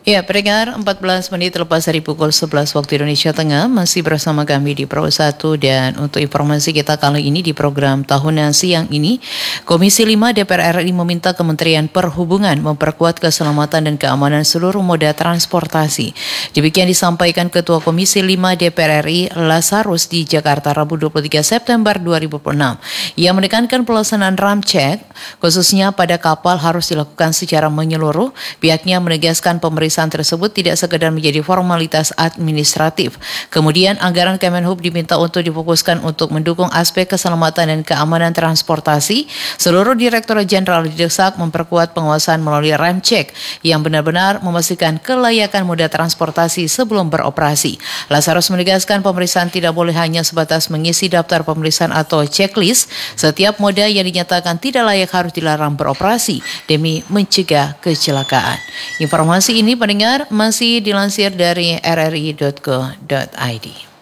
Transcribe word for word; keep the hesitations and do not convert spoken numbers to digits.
Ya, pendengar, empat belas menit lepas dari pukul sebelas waktu Indonesia Tengah, masih bersama kami di Pro satu, dan untuk informasi kita kali ini di program tahunan siang ini, Komisi lima D P R R I meminta Kementerian Perhubungan memperkuat keselamatan dan keamanan seluruh moda transportasi. Demikian disampaikan Ketua Komisi lima D P R R I Lazarus di Jakarta Rabu dua puluh tiga September dua ribu dua puluh enam. Ia menekankan pelaksanaan ram cek, khususnya pada kapal, harus dilakukan secara menyeluruh. Pihaknya menegaskan pemeriksaan tersebut tidak sekedar menjadi formalitas administratif. Kemudian anggaran Kemenhub diminta untuk difokuskan untuk mendukung aspek keselamatan dan keamanan transportasi. Seluruh Direktorat Jenderal didesak memperkuat pengawasan melalui rem cek yang benar-benar memastikan kelayakan moda transportasi sebelum beroperasi. Lazarus menegaskan pemeriksaan tidak boleh hanya sebatas mengisi daftar pemeriksaan atau checklist. Setiap moda yang dinyatakan tidak layak harus dilarang beroperasi demi mencegah kecelakaan. Informasi ini pendengar masih dilansir dari r r i dot co dot i d.